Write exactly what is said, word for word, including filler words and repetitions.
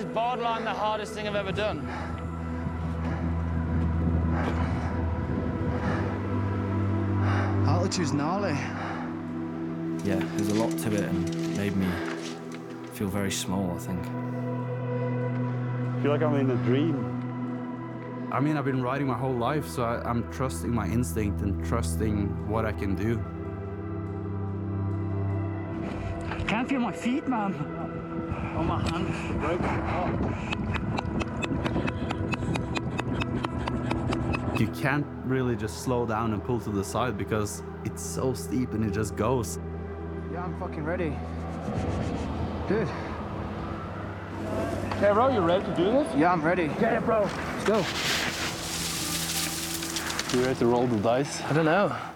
is borderline the hardest thing I've ever done. Altitude's gnarly. Yeah, there's a lot to it and made me feel very small, I think. I feel like I'm in a dream. I mean, I've been riding my whole life, so I, I'm trusting my instinct and trusting what I can do. I can't feel my feet, man. Oh, my hands broken. You can't really just slow down and pull to the side because it's so steep and it just goes. Yeah, I'm fucking ready. Good. Okay, bro, you ready to do this? Yeah, I'm ready. Get it, bro. Let's go. You ready to roll the dice? I don't know.